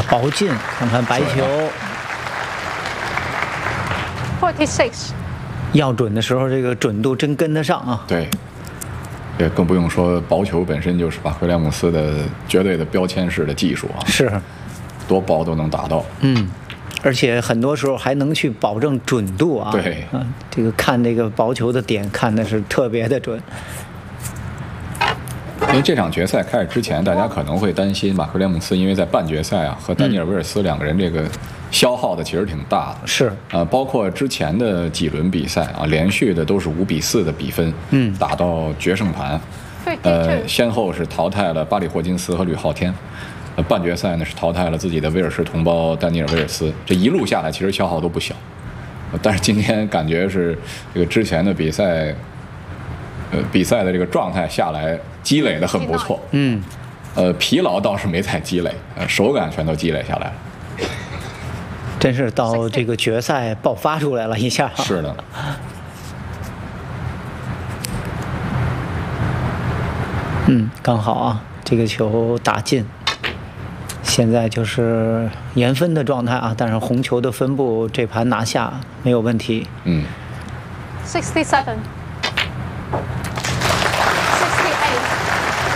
保进，看看白球。 46。 要准的时候，这个准度真跟得上啊。 对。也更不用说薄球本身就是把威廉姆斯的绝对的标签式的技术啊。 是。 多薄都能打到。 而且很多时候还能去保证准度啊。 对。 这个看这个薄球的点看的是特别的准。 因为这场决赛开始之前，大家可能会担心马克·威廉姆斯，因为在半决赛啊和丹尼尔·威尔斯两个人这个消耗的其实挺大的。 是。 包括之前的几轮比赛啊，连续的都是5-4的比分，打到决胜盘。先后是淘汰了巴里·霍金斯和吕浩天。半决赛呢是淘汰了自己的威尔士同胞丹尼尔·威尔斯。这一路下来，其实消耗都不小。但是今天感觉是这个之前的比赛。比赛的这个状态下来，积累的很不错。疲劳倒是没太积累，手感全都积累下来了。 真是到这个决赛爆发出来了一下。 是的。 刚好啊，这个球打进。现在就是延分的状态啊，但是红球的分布这盘拿下没有问题。 67。